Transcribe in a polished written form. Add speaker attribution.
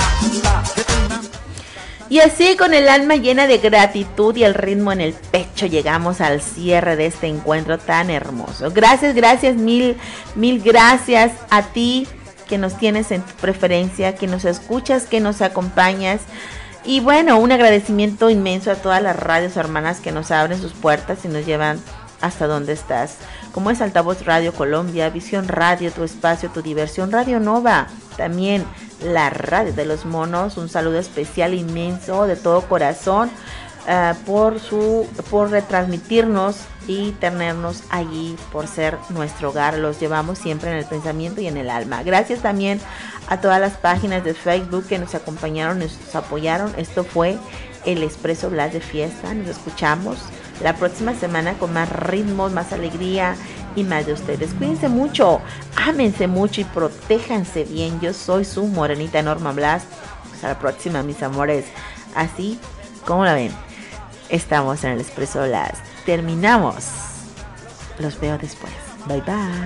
Speaker 1: Y así, con el alma llena de gratitud y el ritmo en el pecho, llegamos al cierre de este encuentro tan hermoso. Gracias, mil gracias a ti que nos tienes en tu preferencia, que nos escuchas, que nos acompañas. Y bueno, un agradecimiento inmenso a todas las radios hermanas que nos abren sus puertas y nos llevan hasta donde estás, como es Altavoz Radio Colombia, Visión Radio, Tu Espacio, Tu Diversión, Radio Nova, también la radio de los monos. Un saludo especial inmenso de todo corazón por retransmitirnos y tenernos allí, por ser nuestro hogar. Los llevamos siempre en el pensamiento y en el alma. Gracias también a todas las páginas de Facebook que nos acompañaron, nos apoyaron. Esto fue el Expreso Blas de Fiesta. Nos escuchamos la próxima semana con más ritmos, más alegría y más de ustedes. Cuídense mucho, ámense mucho y protéjanse bien. Yo soy su morenita Norma Blas. Hasta la próxima, mis amores. Así como la ven, estamos en el Expreso Blas. Terminamos. Los veo después. Bye bye.